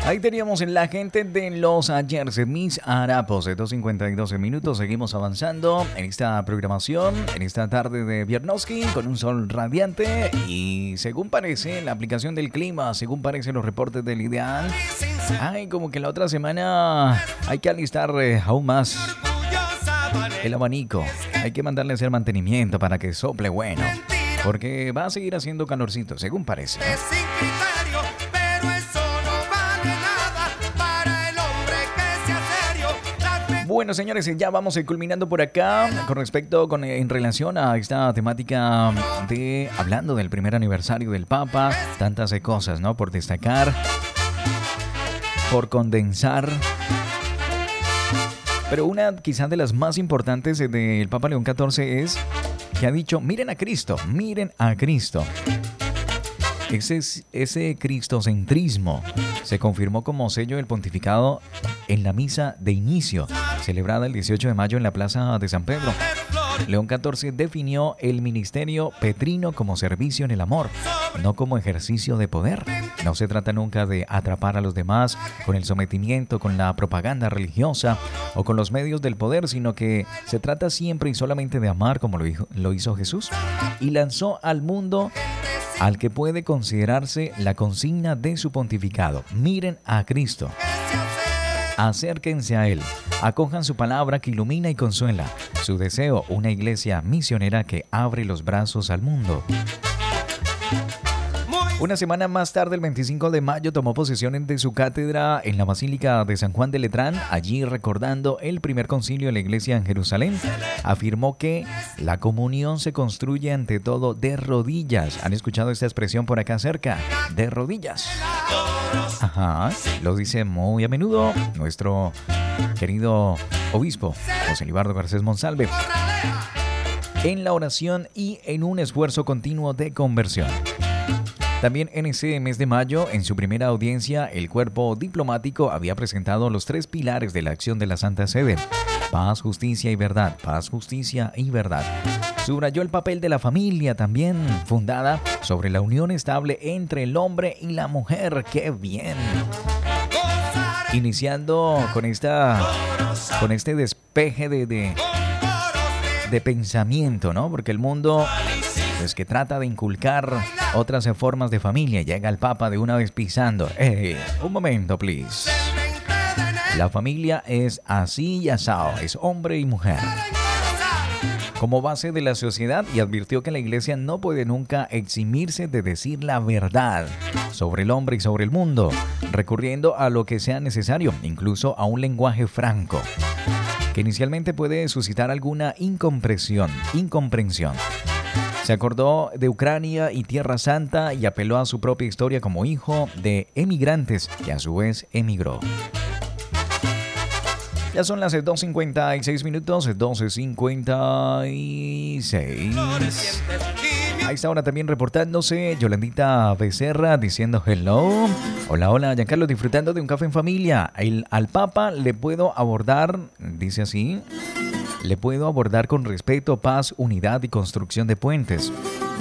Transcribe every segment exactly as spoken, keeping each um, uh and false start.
Ahí teníamos la gente de los Ayers, mis harapos, de dos cincuenta y doce minutos. Seguimos avanzando en esta programación, en esta tarde de Viernoski, con un sol radiante. Y según parece, la aplicación del clima, según parecen los reportes del Ideal, ay, como que la otra semana hay que alistar eh, aún más el abanico. Hay que mandarle a hacer mantenimiento para que sople bueno, porque va a seguir haciendo calorcito, según parece, ¿no? Bueno, señores, ya vamos culminando por acá con respecto, con, en relación a esta temática de, hablando del primer aniversario del Papa, tantas cosas, ¿no? Por destacar, por condensar. Pero una quizás de las más importantes del Papa León catorce es que ha dicho, miren a Cristo, miren a Cristo. Ese, ese cristocentrismo se confirmó como sello del pontificado en la misa de inicio, celebrada el dieciocho de mayo en la Plaza de San Pedro. León catorce definió el ministerio petrino como servicio en el amor, no como ejercicio de poder. No se trata nunca de atrapar a los demás con el sometimiento, con la propaganda religiosa o con los medios del poder, sino que se trata siempre y solamente de amar como lo hizo, lo hizo Jesús, y lanzó al mundo al que puede considerarse la consigna de su pontificado. Miren a Cristo. Acérquense a Él. Acojan su palabra que ilumina y consuela. Su deseo, una iglesia misionera que abre los brazos al mundo. Una semana más tarde, el veinticinco de mayo, tomó posesión de su cátedra en la Basílica de San Juan de Letrán, allí recordando el primer concilio de la Iglesia en Jerusalén. Afirmó que la comunión se construye ante todo de rodillas. ¿Han escuchado esta expresión por acá cerca? De rodillas. Ajá, lo dice muy a menudo nuestro querido obispo, José Libardo Garcés Monsalve, en la oración y en un esfuerzo continuo de conversión. También en ese mes de mayo, en su primera audiencia, el cuerpo diplomático había presentado los tres pilares de la acción de la Santa Sede: paz, justicia y verdad. Paz, justicia y verdad. Subrayó el papel de la familia, también fundada sobre la unión estable entre el hombre y la mujer. ¡Qué bien! Iniciando con esta, con este despeje de, de, de pensamiento, ¿no? Porque el mundo es que trata de inculcar otras formas de familia. Llega el Papa de una vez pisando. Hey, un momento, please. La familia es así y asado, es hombre y mujer, como base de la sociedad, y advirtió que la Iglesia no puede nunca eximirse de decir la verdad sobre el hombre y sobre el mundo, recurriendo a lo que sea necesario, incluso a un lenguaje franco, que inicialmente puede suscitar alguna incomprensión. incomprensión. Se acordó de Ucrania y Tierra Santa y apeló a su propia historia como hijo de emigrantes que a su vez emigró. Ya son las dos cincuenta y seis minutos, doce cincuenta y seis. A esta hora también reportándose Yolandita Becerra diciendo hello. Hola, hola, Giancarlo, disfrutando de un café en familia. El, al Papa le puedo abordar, dice así, le puedo abordar con respeto, paz, unidad y construcción de puentes.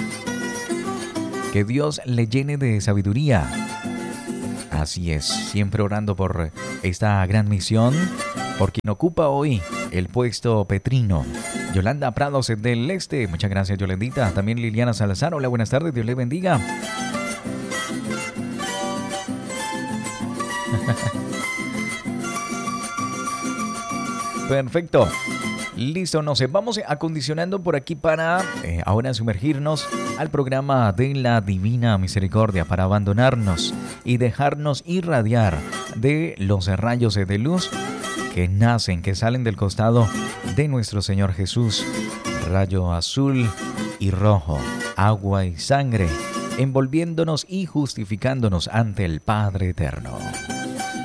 Que Dios le llene de sabiduría. Así es, siempre orando por esta gran misión, por quien ocupa hoy el puesto petrino. Yolanda Prados del Este, muchas gracias, Yolandita. También Liliana Salazar, hola, buenas tardes, Dios le bendiga. Perfecto. Listo, nos vamos acondicionando por aquí para eh, ahora sumergirnos al programa de la Divina Misericordia, para abandonarnos y dejarnos irradiar de los rayos de luz que nacen, que salen del costado de nuestro Señor Jesús. Rayo azul y rojo, agua y sangre, envolviéndonos y justificándonos ante el Padre Eterno.